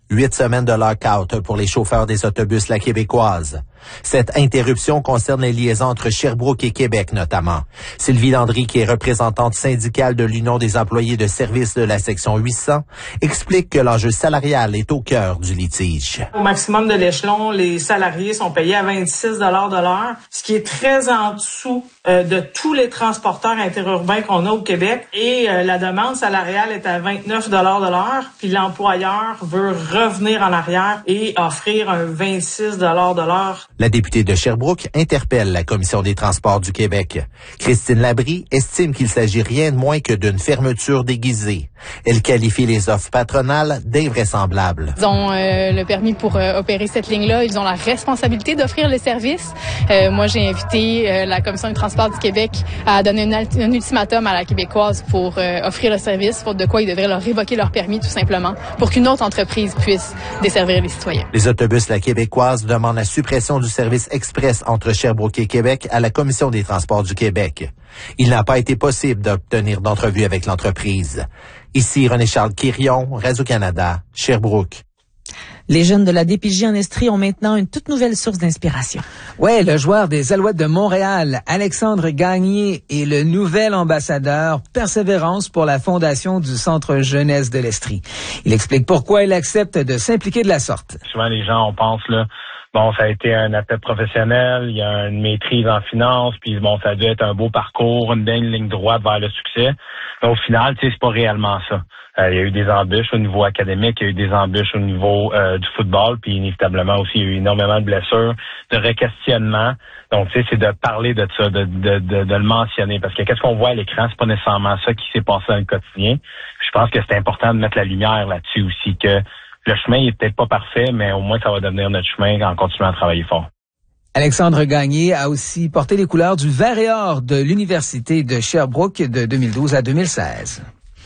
8 semaines de lock-out pour les chauffeurs des autobus La Québécoise. Cette interruption concerne les liaisons entre Sherbrooke et Québec notamment. Sylvie Landry, qui est représentante syndicale de l'Union des employés de service de la section 800, explique que l'enjeu salarial est au cœur du litige. Au maximum de l'échelon, les salariés sont payés à 26 $ de l'heure, ce qui est très en dessous de tous les transporteurs interurbains qu'on a au Québec. Et la demande salariale est à 29 $ de l'heure, puis l'employeur veut revenir en arrière et offrir un 26 $ de l'heure. La députée de Sherbrooke interpelle la Commission des transports du Québec. Christine Labrie estime qu'il s'agit rien de moins que d'une fermeture déguisée. Elle qualifie les offres patronales d'invraisemblables. Ils ont le permis pour opérer cette ligne-là. Ils ont la responsabilité d'offrir le service. Moi, j'ai invité la Commission des transports du Québec à donner un ultimatum à la Québécoise pour offrir le service, faute de quoi ils devraient leur révoquer leur permis tout simplement pour qu'une autre entreprise puisse desservir les citoyens. Les autobus La Québécoise demandent la suppression du service express entre Sherbrooke et Québec à la Commission des transports du Québec. Il n'a pas été possible d'obtenir d'entrevue avec l'entreprise. Ici René-Charles Quirion, Radio-Canada, Sherbrooke. Les jeunes de la DPJ en Estrie ont maintenant une toute nouvelle source d'inspiration. Ouais, le joueur des Alouettes de Montréal, Alexandre Gagné, est le nouvel ambassadeur Persévérance pour la fondation du Centre Jeunesse de l'Estrie. Il explique pourquoi il accepte de s'impliquer de la sorte. Souvent, les gens, on pense, là, bon, ça a été un appel professionnel, il y a une maîtrise en finance, puis bon, ça a dû être un beau parcours, une belle ligne droite vers le succès. Mais au final, tu sais, c'est pas réellement ça. Il y a eu des embûches au niveau académique, il y a eu des embûches au niveau du football, puis inévitablement aussi, il y a eu énormément de blessures, de requestionnements. Donc, tu sais, c'est de parler de ça, de le mentionner, parce que qu'est-ce qu'on voit à l'écran, c'est pas nécessairement ça qui s'est passé dans le quotidien. Je pense que c'est important de mettre la lumière là-dessus aussi, que le chemin il est peut-être pas parfait, mais au moins ça va devenir notre chemin en continuant à travailler fort. Alexandre Gagné a aussi porté les couleurs du vert et or de l'Université de Sherbrooke de 2012 à 2016.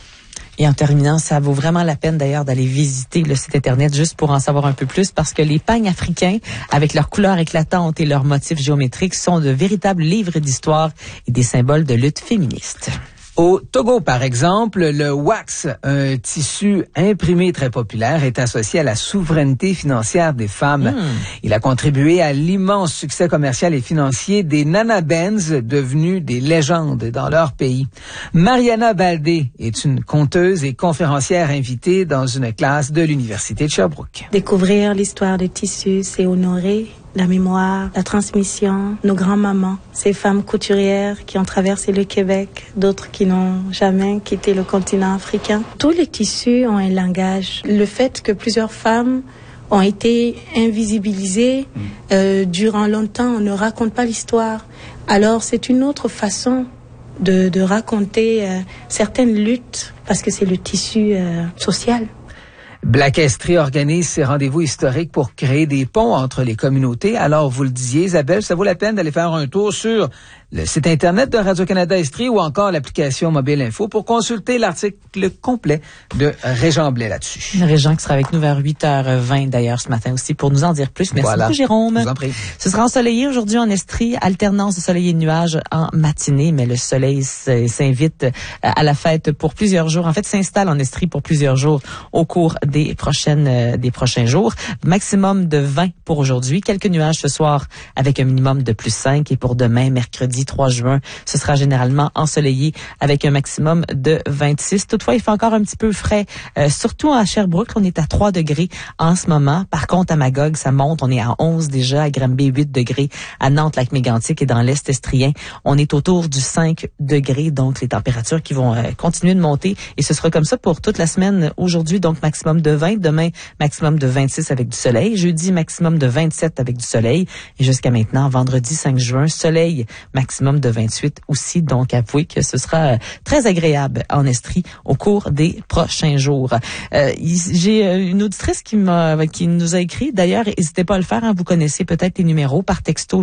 Et en terminant, ça vaut vraiment la peine d'ailleurs d'aller visiter le site Internet juste pour en savoir un peu plus parce que les pagnes africains, avec leurs couleurs éclatantes et leurs motifs géométriques, sont de véritables livres d'histoire et des symboles de lutte féministe. Au Togo, par exemple, le wax, un tissu imprimé très populaire, est associé à la souveraineté financière des femmes. Il a contribué à l'immense succès commercial et financier des Nana Benz, devenus des légendes dans leur pays. Mariana Baldé est une conteuse et conférencière invitée dans une classe de l'Université de Sherbrooke. Découvrir l'histoire des tissus, c'est honorer la mémoire, la transmission, nos grands-mamans, ces femmes couturières qui ont traversé le Québec, d'autres qui n'ont jamais quitté le continent africain. Tous les tissus ont un langage. Le fait que plusieurs femmes ont été invisibilisées durant longtemps, on ne raconte pas l'histoire. Alors c'est une autre façon de raconter certaines luttes parce que c'est le tissu social. Black Estrie organise ses rendez-vous historiques pour créer des ponts entre les communautés. Alors, vous le disiez, Isabelle, ça vaut la peine d'aller faire un tour sur le site Internet de Radio-Canada Estrie ou encore l'application Mobile Info pour consulter l'article complet de Régent Blais là-dessus. Régent qui sera avec nous vers 8h20 d'ailleurs ce matin aussi pour nous en dire plus. Merci beaucoup, Jérôme. Je vous en prie. Ce sera ensoleillé aujourd'hui en Estrie, alternance de soleil et de nuages en matinée, mais le soleil s'invite à la fête pour plusieurs jours. En fait, s'installe en Estrie pour plusieurs jours au cours des prochains jours. Maximum de 20 pour aujourd'hui. Quelques nuages ce soir avec un minimum de plus 5 et pour demain, mercredi 3 juin, ce sera généralement ensoleillé avec un maximum de 26. Toutefois, il fait encore un petit peu frais, surtout à Sherbrooke. On est à 3 degrés en ce moment. Par contre, à Magog, ça monte. On est à 11 déjà. À Granby, 8 degrés. À Nantes, Lac-Mégantic et dans l'Est estrien, on est autour du 5 degrés. Donc, les températures qui vont continuer de monter. Et ce sera comme ça pour toute la semaine aujourd'hui. Donc, maximum de 20. Demain, maximum de 26 avec du soleil. Jeudi, maximum de 27 avec du soleil. Et jusqu'à maintenant, vendredi 5 juin, soleil, maximum de 28 aussi. Donc, avouez que ce sera très agréable en Estrie au cours des prochains jours. J'ai une auditrice qui nous a écrit. D'ailleurs, n'hésitez pas à le faire. Vous connaissez peut-être les numéros par texto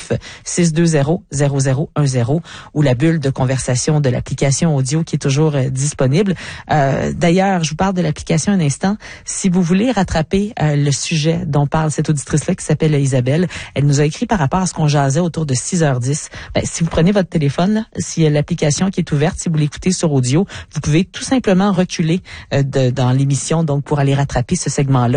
819-620-0010 ou la bulle de conversation de l'application audio qui est toujours disponible. D'ailleurs, je vous parle de l'application un instant. Si vous voulez rattraper le sujet dont parle cette auditrice-là qui s'appelle Isabelle, elle nous a écrit par rapport à ce qu'on jasait autour de 6h10. Si vous prenez votre téléphone, là, s'il y a l'application qui est ouverte, si vous l'écoutez sur audio, vous pouvez tout simplement reculer dans l'émission donc pour aller rattraper ce segment-là.